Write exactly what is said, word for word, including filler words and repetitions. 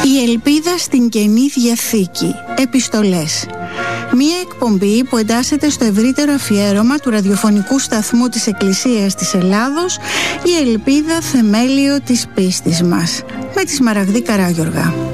Η ελπίδα στην Καινή Διαθήκη. Επιστολές. Μία εκπομπή που εντάσσεται στο ευρύτερο αφιέρωμα του ραδιοφωνικού σταθμού της Εκκλησίας της Ελλάδος, η ελπίδα θεμέλιο της πίστης μας, με τη Σμαραγδή Καράγιοργα.